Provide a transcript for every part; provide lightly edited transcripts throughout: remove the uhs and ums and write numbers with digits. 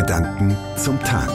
Gedanken zum Tag.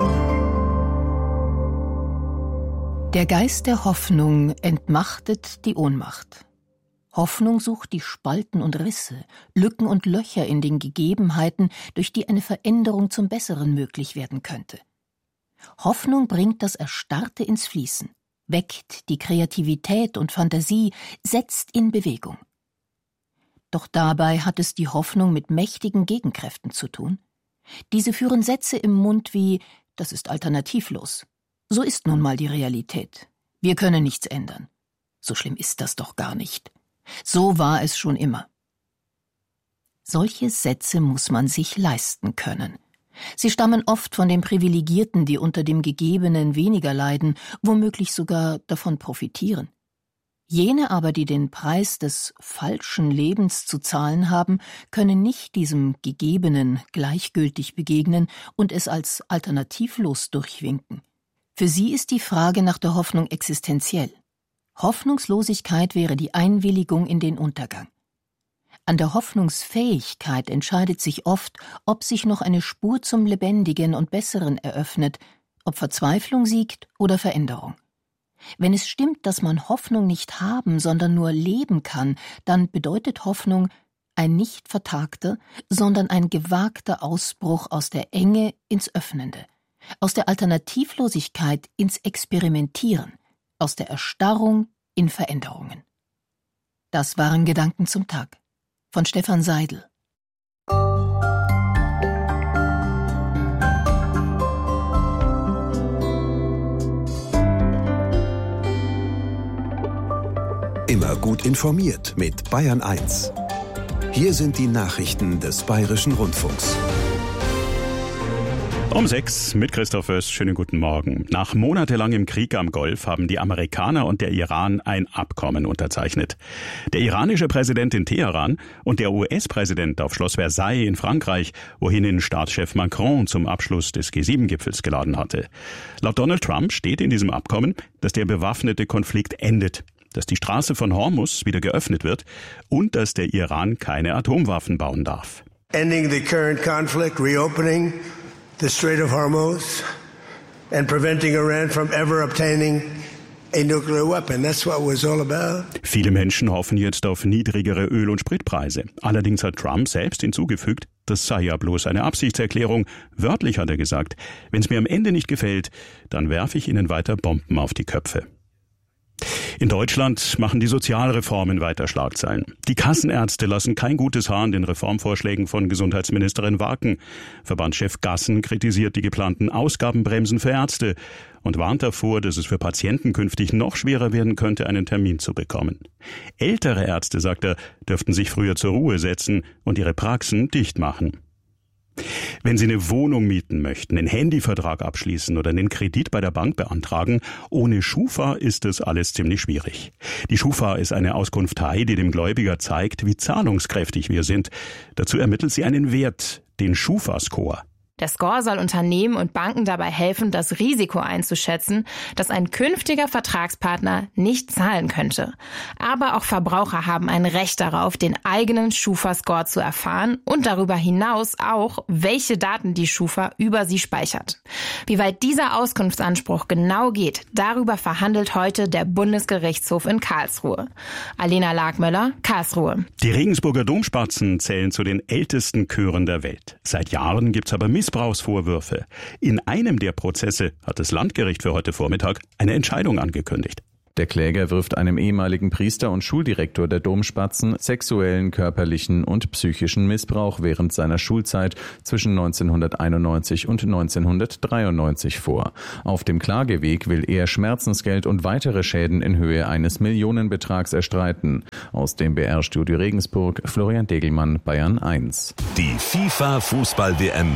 Der Geist der Hoffnung entmachtet die Ohnmacht. Hoffnung sucht die Spalten und Risse, Lücken und Löcher in den Gegebenheiten, durch die eine Veränderung zum Besseren möglich werden könnte. Hoffnung bringt das Erstarrte ins Fließen, weckt die Kreativität und Fantasie, setzt in Bewegung. Doch dabei hat es die Hoffnung mit mächtigen Gegenkräften zu tun. Diese führen Sätze im Mund wie: Das ist alternativlos. So ist nun mal die Realität. Wir können nichts ändern. So schlimm ist das doch gar nicht. So war es schon immer. Solche Sätze muss man sich leisten können. Sie stammen oft von den Privilegierten, die unter dem Gegebenen weniger leiden, womöglich sogar davon profitieren. Jene aber, die den Preis des falschen Lebens zu zahlen haben, können nicht diesem Gegebenen gleichgültig begegnen und es als alternativlos durchwinken. Für sie ist die Frage nach der Hoffnung existenziell. Hoffnungslosigkeit wäre die Einwilligung in den Untergang. An der Hoffnungsfähigkeit entscheidet sich oft, ob sich noch eine Spur zum Lebendigen und Besseren eröffnet, ob Verzweiflung siegt oder Veränderung. Wenn es stimmt, dass man Hoffnung nicht haben, sondern nur leben kann, dann bedeutet Hoffnung ein nicht vertagter, sondern ein gewagter Ausbruch aus der Enge ins Öffnende, aus der Alternativlosigkeit ins Experimentieren, aus der Erstarrung in Veränderungen. Das waren Gedanken zum Tag von Stefan Seidel. Immer gut informiert mit Bayern 1. Hier sind die Nachrichten des Bayerischen Rundfunks. Um 6 mit Christoph Öst. Schönen guten Morgen. Nach monatelangem Krieg am Golf haben die Amerikaner und der Iran ein Abkommen unterzeichnet. Der iranische Präsident in Teheran und der US-Präsident auf Schloss Versailles in Frankreich, wohin ihn Staatschef Macron zum Abschluss des G7-Gipfels geladen hatte. Laut Donald Trump steht in diesem Abkommen, dass der bewaffnete Konflikt endet, dass die Straße von Hormuz wieder geöffnet wird und dass der Iran keine Atomwaffen bauen darf. Ending the current conflict, reopening the Strait of Hormuz and preventing Iran from ever obtaining a nuclear weapon. That's what it was all about. Viele Menschen hoffen jetzt auf niedrigere Öl- und Spritpreise. Allerdings hat Trump selbst hinzugefügt, das sei ja bloß eine Absichtserklärung. Wörtlich hat er gesagt, wenn es mir am Ende nicht gefällt, dann werfe ich ihnen weiter Bomben auf die Köpfe. In Deutschland machen die Sozialreformen weiter Schlagzeilen. Die Kassenärzte lassen kein gutes Haar an den Reformvorschlägen von Gesundheitsministerin Waken. Verbandschef Gassen kritisiert die geplanten Ausgabenbremsen für Ärzte und warnt davor, dass es für Patienten künftig noch schwerer werden könnte, einen Termin zu bekommen. Ältere Ärzte, sagt er, dürften sich früher zur Ruhe setzen und ihre Praxen dicht machen. Wenn Sie eine Wohnung mieten möchten, einen Handyvertrag abschließen oder einen Kredit bei der Bank beantragen, ohne Schufa ist das alles ziemlich schwierig. Die Schufa ist eine Auskunftei, die dem Gläubiger zeigt, wie zahlungskräftig wir sind. Dazu ermittelt sie einen Wert, den Schufa-Score. Der Score soll Unternehmen und Banken dabei helfen, das Risiko einzuschätzen, dass ein künftiger Vertragspartner nicht zahlen könnte. Aber auch Verbraucher haben ein Recht darauf, den eigenen Schufa-Score zu erfahren und darüber hinaus auch, welche Daten die Schufa über sie speichert. Wie weit dieser Auskunftsanspruch genau geht, darüber verhandelt heute der Bundesgerichtshof in Karlsruhe. Alena Lagmöller, Karlsruhe. Die Regensburger Domspatzen zählen zu den ältesten Chören der Welt. Seit Jahren gibt's aber Missbrauchsvorwürfe. In einem der Prozesse hat das Landgericht für heute Vormittag eine Entscheidung angekündigt. Der Kläger wirft einem ehemaligen Priester und Schuldirektor der Domspatzen sexuellen, körperlichen und psychischen Missbrauch während seiner Schulzeit zwischen 1991 und 1993 vor. Auf dem Klageweg will er Schmerzensgeld und weitere Schäden in Höhe eines Millionenbetrags erstreiten. Aus dem BR-Studio Regensburg, Florian Degelmann, Bayern 1. Die FIFA-Fußball-WM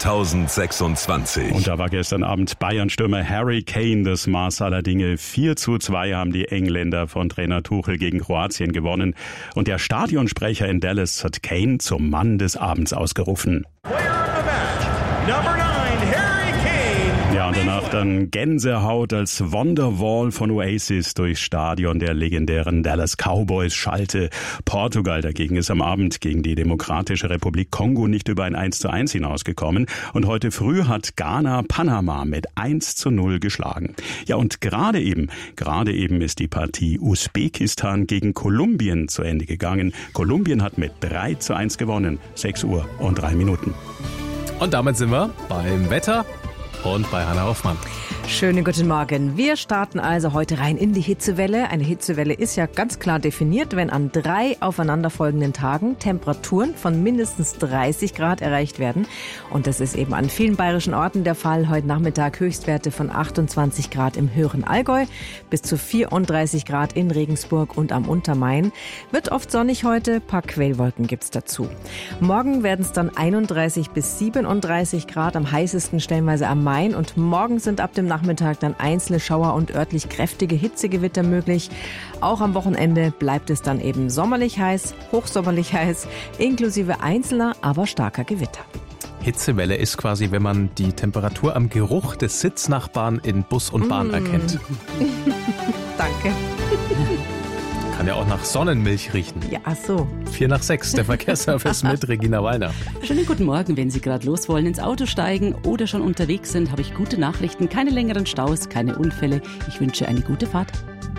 2026. Und da war gestern Abend Bayern-Stürmer Harry Kane das Maß aller Dinge. 4:2 haben die Engländer von Trainer Tuchel gegen Kroatien gewonnen. Und der Stadionsprecher in Dallas hat Kane zum Mann des Abends ausgerufen. Player of the match, number 9, Harry Kane. Ja, und danach dann Gänsehaut, als Wonderwall von Oasis durchs Stadion der legendären Dallas Cowboys schallte. Portugal dagegen ist am Abend gegen die Demokratische Republik Kongo nicht über ein 1:1 hinausgekommen. Und heute früh hat Ghana Panama mit 1:0 geschlagen. Ja, und gerade eben ist die Partie Usbekistan gegen Kolumbien zu Ende gegangen. Kolumbien hat mit 3:1 gewonnen. 6:03. Und damit sind wir beim Wetter und bei Hanna Hoffmann. Schönen guten Morgen. Wir starten also heute rein in die Hitzewelle. Eine Hitzewelle ist ja ganz klar definiert, wenn an 3 aufeinanderfolgenden Tagen Temperaturen von mindestens 30 Grad erreicht werden. Und das ist eben an vielen bayerischen Orten der Fall. Heute Nachmittag Höchstwerte von 28 Grad im höheren Allgäu bis zu 34 Grad in Regensburg und am Untermain. Wird oft sonnig heute, paar Quellwolken gibt's dazu. Morgen werden es dann 31 bis 37 Grad, am heißesten stellenweise am Main. Und morgen sind ab dem Nachmittag dann einzelne Schauer und örtlich kräftige Hitzegewitter möglich. Auch am Wochenende bleibt es dann eben sommerlich heiß, hochsommerlich heiß, inklusive einzelner, aber starker Gewitter. Hitzewelle ist quasi, wenn man die Temperatur am Geruch des Sitznachbarn in Bus und Bahn erkennt. Danke. Kann ja auch nach Sonnenmilch riechen. Ja, ach so. 5:05, der Verkehrsservice mit Regina Wallner. Schönen guten Morgen, wenn Sie gerade los wollen, ins Auto steigen oder schon unterwegs sind, habe ich gute Nachrichten. Keine längeren Staus, keine Unfälle. Ich wünsche eine gute Fahrt.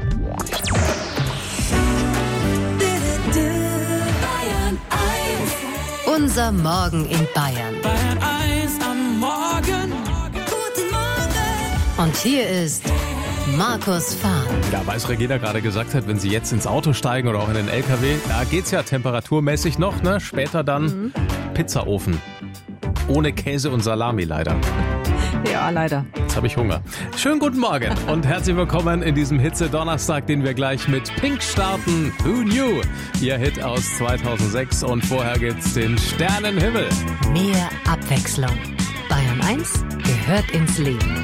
Unser Morgen in Bayern. Bayern 1 am Morgen. Guten Morgen. Und hier ist Markus Fahn. Ja, weil es Regina gerade gesagt hat, wenn Sie jetzt ins Auto steigen oder auch in den LKW, da geht's ja temperaturmäßig noch, ne? Später dann Pizzaofen. Ohne Käse und Salami leider. Ja, leider. Jetzt habe ich Hunger. Schönen guten Morgen und herzlich willkommen in diesem Hitze-Donnerstag, den wir gleich mit Pink starten. Who Knew? Ihr Hit aus 2006 und vorher gibt's den Sternenhimmel. Mehr Abwechslung. Bayern 1 gehört ins Leben.